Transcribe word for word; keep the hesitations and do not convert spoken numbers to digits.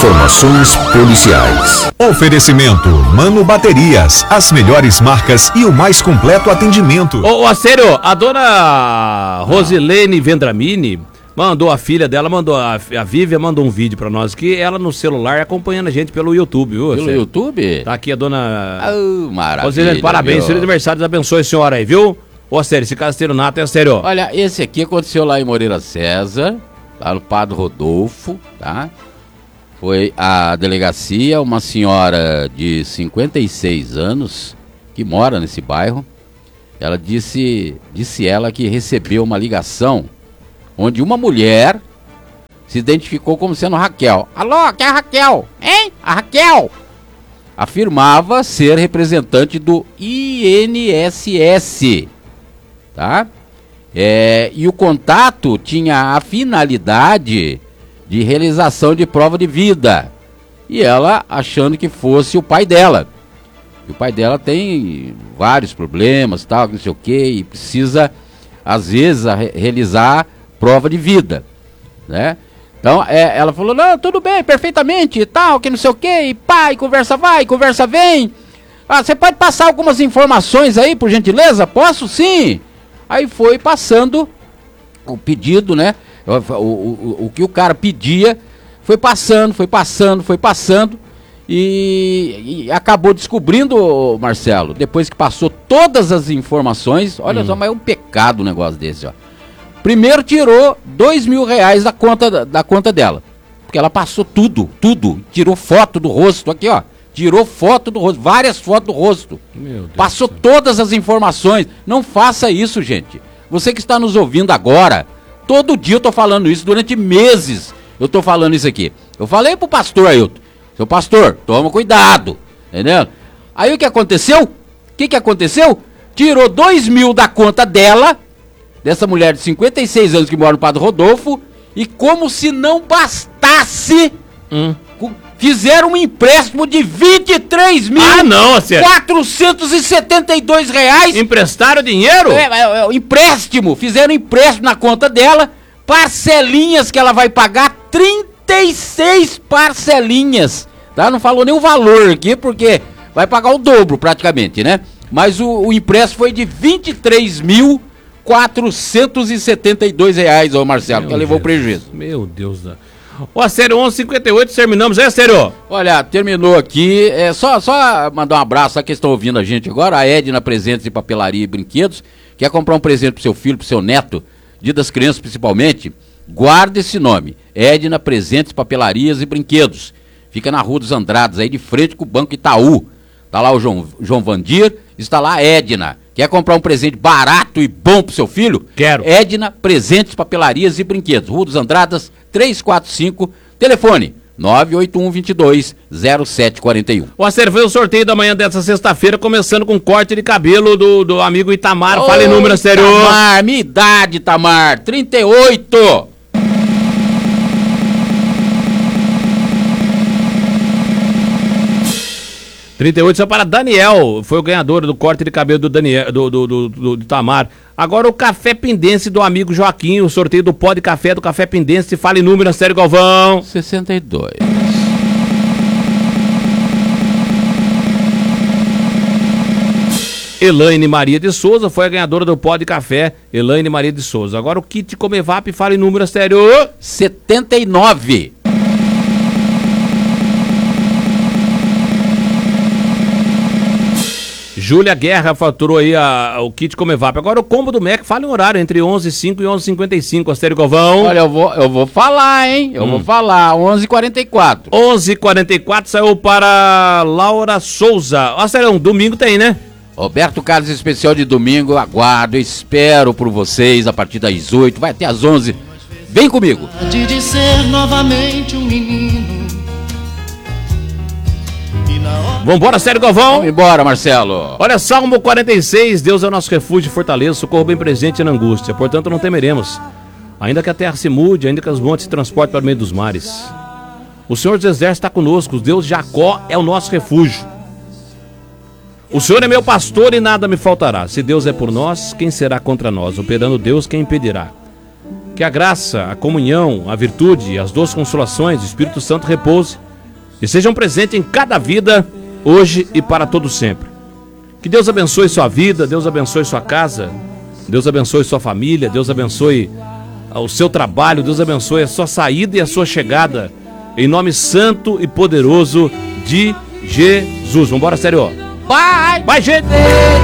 Informações policiais. Oferecimento Mano Baterias, as melhores marcas e o mais completo atendimento. Ô, ô, sério, a dona Rosilene Vendramini mandou a filha dela, mandou a, a Vívia mandou um vídeo pra nós aqui, ela no celular acompanhando a gente pelo YouTube, viu? Pelo sério? YouTube? Tá aqui a dona Oh, maravilha. Rosilene, parabéns, seu aniversário, Deus abençoe a senhora aí, viu? Ô, sério, esse casteiro nato é sério. Olha, esse aqui aconteceu lá em Moreira César, lá no Padre Rodolfo, tá? Foi a delegacia, uma senhora de cinquenta e seis anos, que mora nesse bairro. Ela disse, disse ela que recebeu uma ligação onde uma mulher se identificou como sendo Raquel. Alô, que é a Raquel? Hein? A Raquel? Afirmava ser representante do I N S S, tá? É, e o contato tinha a finalidade de realização de prova de vida. E ela achando que fosse o pai dela. E o pai dela tem vários problemas, tal, não sei o que, e precisa, às vezes, a, realizar prova de vida, né? Então, é, ela falou, não, tudo bem, perfeitamente, e tal, que não sei o que, e pá, e conversa vai, conversa vem. Ah, você pode passar algumas informações aí, por gentileza? Posso? Sim. Aí foi passando o pedido, né? O, o, o, o que o cara pedia, foi passando, foi passando, foi passando, e, e acabou descobrindo, Marcelo, depois que passou todas as informações, olha hum. só, mas é um pecado um negócio desse, ó. Primeiro tirou dois mil reais da conta, da, da conta dela, porque ela passou tudo, tudo, tirou foto do rosto, aqui ó, tirou foto do rosto, várias fotos do rosto, Meu Deus passou Deus. Todas as informações. Não faça isso, gente. Você que está nos ouvindo agora, todo dia eu tô falando isso, durante meses eu tô falando isso aqui. Eu falei pro pastor Ailton, seu pastor, toma cuidado, entendeu? Aí o que aconteceu? O que que aconteceu? Tirou dois mil da conta dela, dessa mulher de cinquenta e seis anos que mora no Padre Rodolfo, e como se não bastasse, hum. fizeram um empréstimo de vinte e três mil ah, não, quatrocentos e setenta e dois reais. Emprestaram dinheiro? É, é, é, empréstimo, fizeram empréstimo na conta dela, parcelinhas que ela vai pagar, trinta e seis parcelinhas, tá? Não falou nem o valor aqui, porque vai pagar o dobro praticamente, né? Mas o, o empréstimo foi de vinte e três mil quatrocentos e setenta e dois reais, ô Marcelo, que levou prejuízo. Meu Deus da... Ó, sério, onze e cinquenta e oito, terminamos, é sério? Olha, terminou aqui, é só, só mandar um abraço a quem estão ouvindo a gente agora, a Edna Presentes de Papelaria e Brinquedos, quer comprar um presente pro seu filho, pro seu neto, Dia das Crianças principalmente, guarda esse nome, Edna Presentes, Papelarias e Brinquedos, fica na Rua dos Andradas, aí de frente com o Banco Itaú, tá lá o João, João Vandir, está lá a Edna. Quer comprar um presente barato e bom pro seu filho? Quero. Edna Presentes, Papelarias e Brinquedos. Rua dos Andradas, trezentos e quarenta e cinco. Telefone nove oito um, dois dois, zero sete quatro um. O acervei o sorteio da manhã dessa sexta-feira, começando com corte de cabelo do, do amigo Itamar. Ô, fala em número, sério. Itamar, minha idade, Itamar. trinta e oito. trinta e oito só para Daniel, foi o ganhador do corte de cabelo do Daniel, do, do, do, do, do Itamar. Agora o Café Pindense do amigo Joaquim, o sorteio do pó de café do Café Pindense. Fala em número, sério, Galvão. sessenta e dois. Elaine Maria de Souza foi a ganhadora do pó de café, Elaine Maria de Souza. Agora o kit Comevap, fala em número, sério. setenta e nove. Júlia Guerra faturou aí a, o kit Comevap. Agora o combo do Mac, fala em horário, entre onze e cinco e onze e cinquenta e cinco, Astério Galvão. Olha, eu vou, eu vou falar, hein? Eu hum. vou falar, onze e quarenta e quatro. onze e quarenta e quatro saiu para Laura Souza. Astério, domingo tem, né? Roberto Carlos Especial de domingo, aguardo, espero por vocês a partir das oito, vai até às onze. Vem comigo. De ser novamente um menino. Vambora, Sério Galvão? Vamos embora, Marcelo. Olha, Salmo quarenta e seis, Deus é o nosso refúgio e fortaleza, socorro bem presente na angústia, portanto não temeremos. Ainda que a terra se mude, ainda que os montes se transportem para o meio dos mares. O Senhor dos Exércitos está conosco, o Deus Jacó é o nosso refúgio. O Senhor é meu pastor e nada me faltará. Se Deus é por nós, quem será contra nós? Operando Deus, quem impedirá? Que a graça, a comunhão, a virtude, as doces consolações do Espírito Santo repouse e seja um presente em cada vida, hoje e para todo sempre. Que Deus abençoe sua vida, Deus abençoe sua casa, Deus abençoe sua família, Deus abençoe o seu trabalho, Deus abençoe a sua saída e a sua chegada, em nome santo e poderoso de Jesus. Vambora, sério. Vai! Vai, gente!